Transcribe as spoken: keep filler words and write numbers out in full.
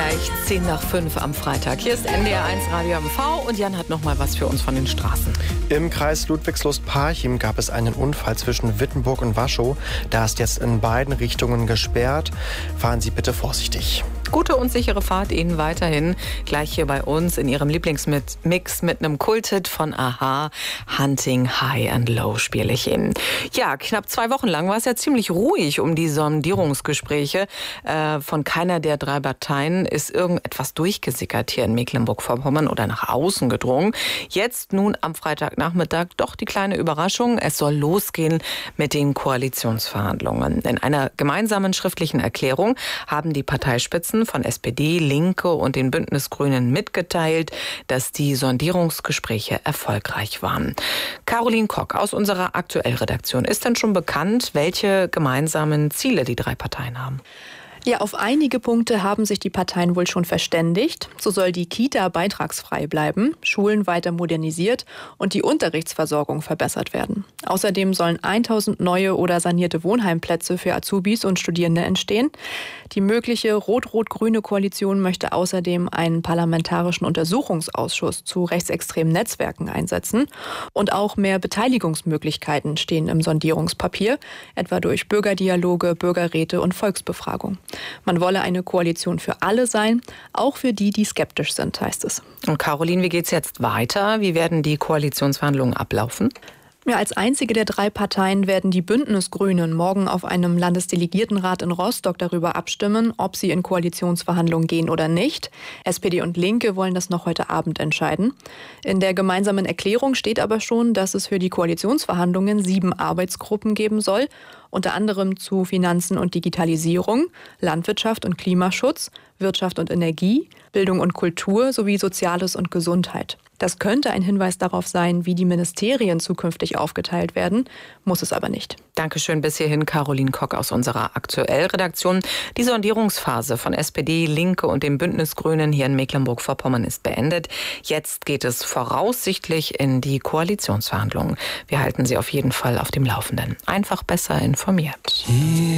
gleich zehn nach fünf am Freitag. Hier ist N D R eins Radio M V und Jan hat noch mal was für uns von den Straßen. Im Kreis Ludwigslust-Parchim gab es einen Unfall zwischen Wittenburg und Warschau. Da ist jetzt in beiden Richtungen gesperrt. Fahren Sie bitte vorsichtig. Gute und sichere Fahrt Ihnen weiterhin. Gleich hier bei uns in Ihrem Lieblingsmix mit einem Kulthit von Aha. Hunting High and Low spiele ich Ihnen. Ja, knapp zwei Wochen lang war es ja ziemlich ruhig um die Sondierungsgespräche. Äh, von keiner der drei Parteien ist irgendetwas durchgesickert hier in Mecklenburg-Vorpommern oder nach außen gedrungen. Jetzt nun am Freitagnachmittag doch die kleine Überraschung. Es soll losgehen mit den Koalitionsverhandlungen. In einer gemeinsamen schriftlichen Erklärung haben die Parteispitzen von S P D, Linke und den Bündnisgrünen mitgeteilt, dass die Sondierungsgespräche erfolgreich waren. Caroline Kock aus unserer Aktuellredaktion. Ist denn schon bekannt, welche gemeinsamen Ziele die drei Parteien haben? Ja, auf einige Punkte haben sich die Parteien wohl schon verständigt. So soll die Kita beitragsfrei bleiben, Schulen weiter modernisiert und die Unterrichtsversorgung verbessert werden. Außerdem sollen tausend neue oder sanierte Wohnheimplätze für Azubis und Studierende entstehen. Die mögliche rot-rot-grüne Koalition möchte außerdem einen parlamentarischen Untersuchungsausschuss zu rechtsextremen Netzwerken einsetzen. Und auch mehr Beteiligungsmöglichkeiten stehen im Sondierungspapier, etwa durch Bürgerdialoge, Bürgerräte und Volksbefragung. Man wolle eine Koalition für alle sein, auch für die, die skeptisch sind, heißt es. Und Caroline, wie geht's jetzt weiter? Wie werden die Koalitionsverhandlungen ablaufen? Ja, als einzige der drei Parteien werden die Bündnisgrünen morgen auf einem Landesdelegiertenrat in Rostock darüber abstimmen, ob sie in Koalitionsverhandlungen gehen oder nicht. S P D und Linke wollen das noch heute Abend entscheiden. In der gemeinsamen Erklärung steht aber schon, dass es für die Koalitionsverhandlungen sieben Arbeitsgruppen geben soll, unter anderem zu Finanzen und Digitalisierung, Landwirtschaft und Klimaschutz, Wirtschaft und Energie, Bildung und Kultur sowie Soziales und Gesundheit. Das könnte ein Hinweis darauf sein, wie die Ministerien zukünftig aufgeteilt werden, muss es aber nicht. Dankeschön bis hierhin, Caroline Kock aus unserer Aktuellredaktion. Die Sondierungsphase von S P D, Linke und den Bündnisgrünen hier in Mecklenburg-Vorpommern ist beendet. Jetzt geht es voraussichtlich in die Koalitionsverhandlungen. Wir halten Sie auf jeden Fall auf dem Laufenden. Einfach besser informiert.